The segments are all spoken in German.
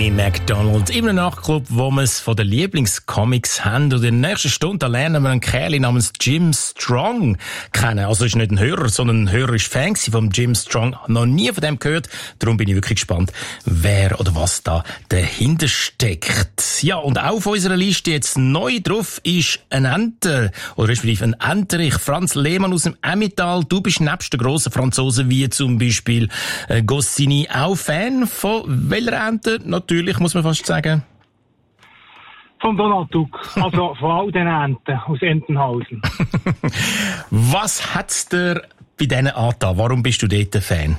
Amy Macdonald in einem Nachtclub, wo wir es von den Lieblingscomics haben. Und in der nächsten Stunde lernen wir einen Kerl namens Jim Strong kennen. Also ist nicht ein Hörer, sondern ein Hörer ist Fan von Jim Strong. Noch nie von dem gehört. Darum bin ich wirklich gespannt, wer oder was da dahinter steckt. Ja, und auch auf unserer Liste jetzt neu drauf ist ein Enter, oder respektive ein Enterich. Franz Lehmann aus dem Emmental. Du bist nebst den grossen Franzosen wie zum Beispiel Goscinny auch Fan von welcher Ente? Natürlich, muss man fast sagen. Von Donald Duck. Also von all den Enten aus Entenhausen. Was hat's dir bei denen angetan? Warum bist du dort ein Fan?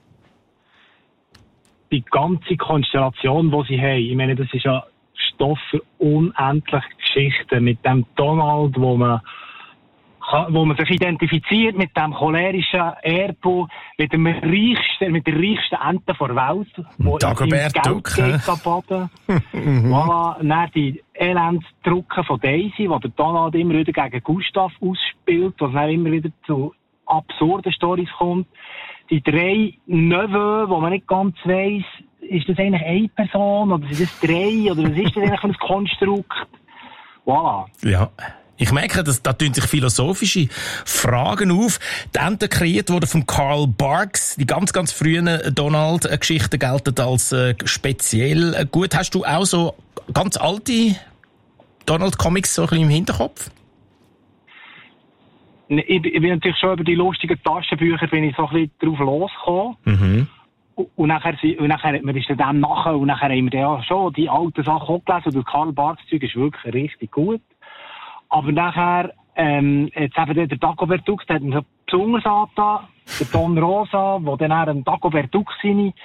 Die ganze Konstellation, die sie haben. Ich meine, das ist ja Stoff für unendliche Geschichten. Mit dem Donald, wo man sich identifiziert mit dem cholerischen Erbo, mit der reichsten Ente der Welt, wo Dagobert Duck, baden. Voilà, dann die Elendsdrucke von Daisy, wo der Donald immer wieder gegen Gustav ausspielt, was dann immer wieder zu absurden Storys kommt. Die 3 Neveux, wo man nicht ganz weiss, ist das eigentlich eine Person, oder sind das 3, oder was ist das eigentlich für ein Konstrukt? Voilà. Ja. Ich merke, da tun sich philosophische Fragen auf. Die Ente kreiert wurde von Karl Barks. Die ganz, ganz frühen Donald-Geschichten gelten als speziell gut. Hast du auch so ganz alte Donald-Comics so ein bisschen im Hinterkopf? Ich bin natürlich schon über die lustigen Taschenbücher bin ich so ein bisschen drauf losgekommen. Mhm. Und nachher hat man ist dem nachher, und nachher haben wir ja schon die alten Sachen auch gelesen. Und das Karl Barks Zeug ist wirklich richtig gut. Aber nachher, jetzt eben der Dagobert Duck, der hat mir so besonders angetan, der Don Rosa, wo dann ein Dagobert Duck seine